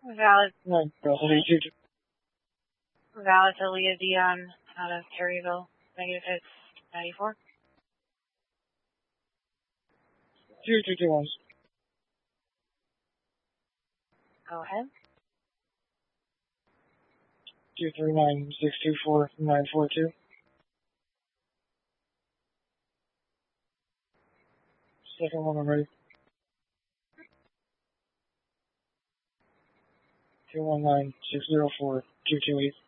Valid, Nine, Russell 82. valid to Leah Dion out of Terryville. Negative hits 94. 2221. Go ahead. 239-624-942. Second one, I'm ready. 219-604-228.